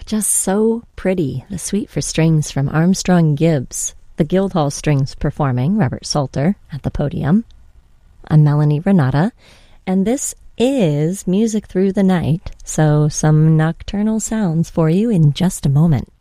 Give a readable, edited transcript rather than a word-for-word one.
just so pretty. The Suite for Strings from Armstrong Gibbs. The Guildhall Strings performing, Robert Salter at the podium. I'm Melanie Renata, and this is Music Through the Night, so some nocturnal sounds for you in just a moment.